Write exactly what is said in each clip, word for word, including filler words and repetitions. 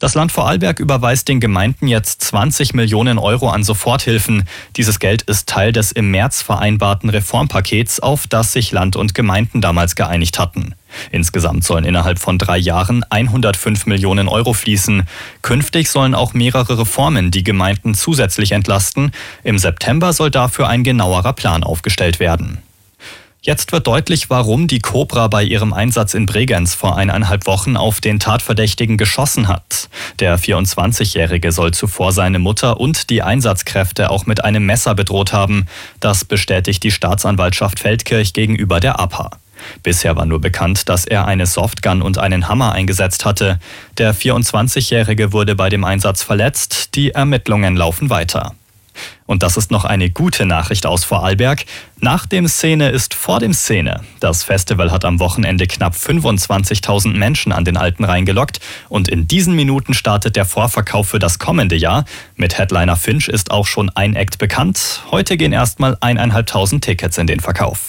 Das Land Vorarlberg überweist den Gemeinden jetzt zwanzig Millionen Euro an Soforthilfen. Dieses Geld ist Teil des im März vereinbarten Reformpakets, auf das sich Land und Gemeinden damals geeinigt hatten. Insgesamt sollen innerhalb von drei Jahren hundertfünf Millionen Euro fließen. Künftig sollen auch mehrere Reformen die Gemeinden zusätzlich entlasten. Im September soll dafür ein genauerer Plan aufgestellt werden. Jetzt wird deutlich, warum die Cobra bei ihrem Einsatz in Bregenz vor eineinhalb Wochen auf den Tatverdächtigen geschossen hat. Der vierundzwanzigjährige soll zuvor seine Mutter und die Einsatzkräfte auch mit einem Messer bedroht haben. Das bestätigt die Staatsanwaltschaft Feldkirch gegenüber der A P A. Bisher war nur bekannt, dass er eine Softgun und einen Hammer eingesetzt hatte. Der vierundzwanzigjährige wurde bei dem Einsatz verletzt. Die Ermittlungen laufen weiter. Und das ist noch eine gute Nachricht aus Vorarlberg. Nach dem Szene ist vor dem Szene. Das Festival hat am Wochenende knapp fünfundzwanzigtausend Menschen an den Alten Rhein gelockt. Und in diesen Minuten startet der Vorverkauf für das kommende Jahr. Mit Headliner Finch ist auch schon ein Act bekannt. Heute gehen erstmal eineinhalbtausend Tickets in den Verkauf.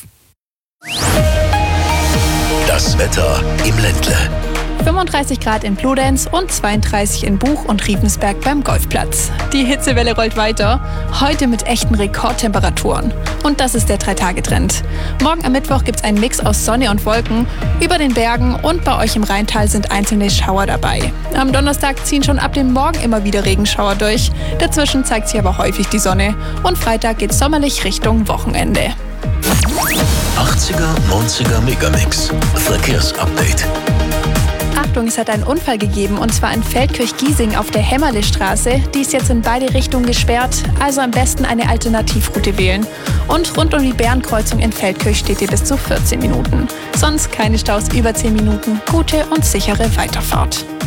Das Wetter im Ländle. fünfunddreißig Grad in Bludenz und zweiunddreißig in Buch und Riefensberg beim Golfplatz. Die Hitzewelle rollt weiter, heute mit echten Rekordtemperaturen. Und das ist der Drei-Tage-Trend. Morgen am Mittwoch gibt es einen Mix aus Sonne und Wolken. Über den Bergen und bei euch im Rheintal sind einzelne Schauer dabei. Am Donnerstag ziehen schon ab dem Morgen immer wieder Regenschauer durch. Dazwischen zeigt sich aber häufig die Sonne. Und Freitag geht sommerlich Richtung Wochenende. achtziger, neunziger Megamix. Verkehrsupdate. Achtung, es hat einen Unfall gegeben, und zwar in Feldkirch-Giesing auf der Hämmerle-Straße. Die ist jetzt in beide Richtungen gesperrt, also am besten eine Alternativroute wählen. Und rund um die Bärenkreuzung in Feldkirch steht ihr bis zu vierzehn Minuten. Sonst keine Staus über zehn Minuten. Gute und sichere Weiterfahrt.